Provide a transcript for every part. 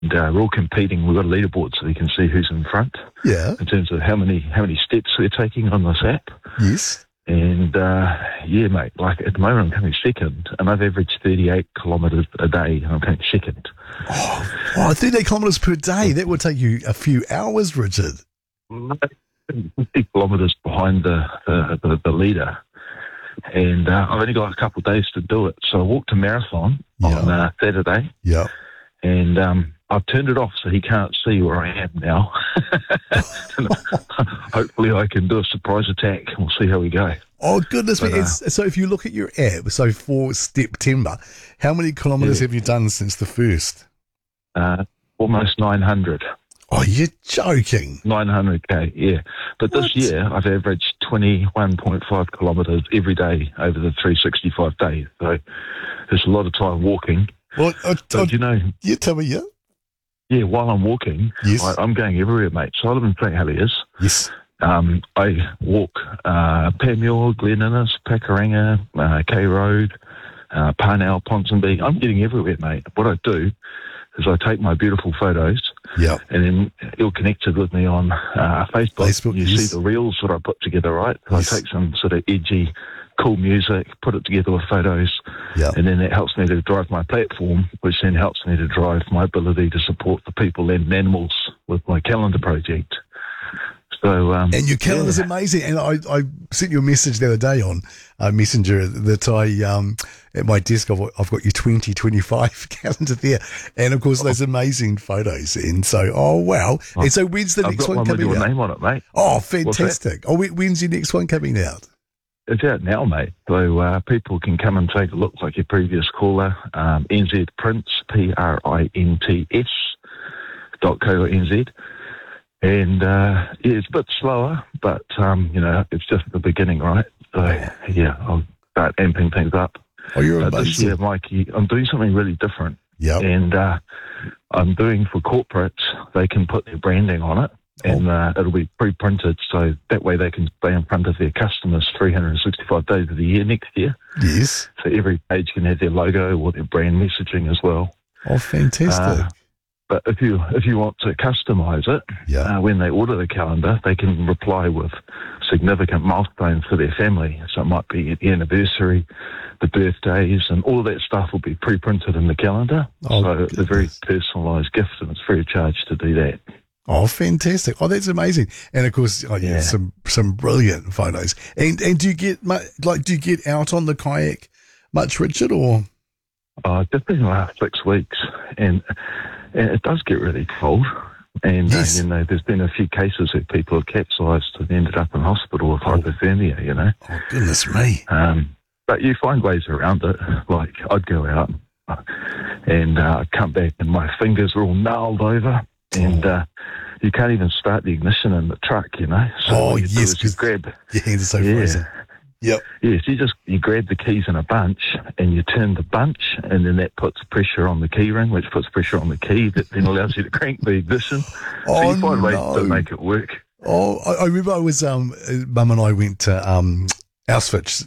we're all competing. We've got a leaderboard so we can see who's in front Yeah. in terms of how many steps we're taking on this app. Yes. And, yeah, mate, like at the moment I'm coming second, and I've averaged 38 kilometres a day, and I'm coming second. Oh, 38 kilometres per day. That would take you a few hours, Richard. 50 kilometres behind the leader. And I've only got a couple of days to do it. So I walked a marathon on Saturday. Yeah. And I've turned it off so he can't see where I am now. Hopefully I can do a surprise attack. We'll see how we go. Oh, goodness me. So if you look at your app, so for September, how many kilometres have you done since the first? Almost 900. Oh, you're joking. 900k, yeah. But this year I've averaged 21.5 kilometres every day over the 365 days. So there's a lot of time walking. Well, but you know... You tell me, yeah? Yeah, while I'm walking, I'm going everywhere, mate. So I live in St Heliers. Yes. I walk Panmure, Glen Innes, Pakuranga, K Road, Parnell, Ponsonby. I'm getting everywhere, mate. What I do is I take my beautiful photos, and then you're connected with me on Facebook. You see the reels that I put together, right? I take some sort of edgy, cool music, put it together with photos, and then that helps me to drive my platform, which then helps me to drive my ability to support the people and animals with my calendar project. So, and your calendar's amazing. And I sent you a message the other day on Messenger that at my desk I've got your 2025 calendar there, and of course those amazing photos. And so, oh wow! And so when's the next one coming out? I've got one with your name on it, mate. Oh, fantastic! Oh, when's your next one coming out? It's out now, mate. So people can come and take a look, like your previous caller. NZ Prints, PRINTS.co.nz. And, it's a bit slower, but, it's just the beginning, right? So, I'll start amping things up. Oh, you're amazing. This year, Mikey, I'm doing something really different. Yeah. And I'm doing for corporates, they can put their branding on it, and it'll be pre-printed, so that way they can stay in front of their customers 365 days of the year next year. Yes. So every page can have their logo or their brand messaging as well. Oh, fantastic. But if you want to customise it, when they order the calendar, they can reply with significant milestones for their family. So it might be the anniversary, the birthdays, and all of that stuff will be pre-printed in the calendar. So it's a very personalised gift, and it's free of charge to do that. Oh, fantastic! Oh, that's amazing. And of course, some brilliant photos. And do you get out on the kayak much, Richard, or? Just in the last 6 weeks, and it does get really cold. And, there's been a few cases where people have capsized and ended up in hospital with hypothermia, Oh, goodness me. But you find ways around it. Like, I'd go out and I'd come back and my fingers are all gnarled over, and you can't even start the ignition in the truck, So because you grab... your hands are so frozen. Yep. Yes, you grab the keys in a bunch and you turn the bunch, and then that puts pressure on the key ring, which puts pressure on the key that then allows you to crank the ignition. So you find ways to make it work. Oh, I remember I was Mum and I went to Auschwitz,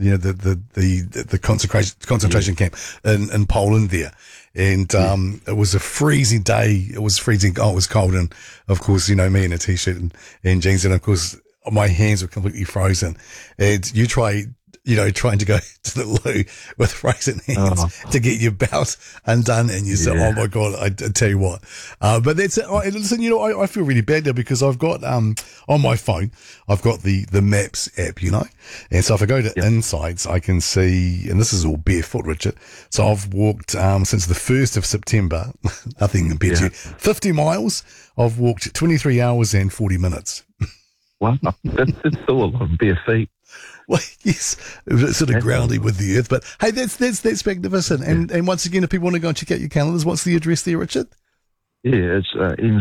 the concentration camp in Poland there, and it was a freezing day. It was freezing. Oh, it was cold, and of course, me in a t-shirt and jeans, and of course, my hands were completely frozen. And you trying to go to the loo with frozen hands to get your belt undone, and you say, "Oh my God!" I tell you what, but that's it. Listen, I feel really bad now because I've got on my phone, I've got the Maps app, and so if I go to Insights, I can see, and this is all barefoot, Richard. So I've walked since the 1st of September, nothing compared to 50 miles. I've walked 23 hours and 40 minutes. Wow, that's still a lot of bare feet. Well, yes, it's sort of grounding with the earth. But hey, that's magnificent. And once again, if people want to go and check out your calendars, what's the address there, Richard? Yeah, it's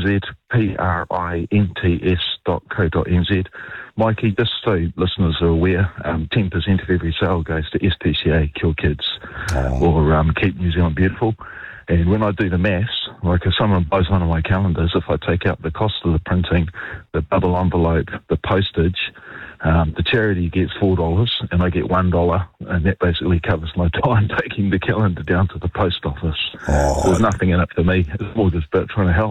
nzprints.co.nz. Mikey, just so listeners are aware, 10% of every sale goes to SPCA, Kill Kids, or Keep New Zealand Beautiful. And when I do the maths, like if someone buys one of my calendars, if I take out the cost of the printing, the bubble envelope, the postage, The charity gets $4 and I get $1, and that basically covers my time taking the calendar down to the post office. There's nothing in it for me. It's more just about trying to help.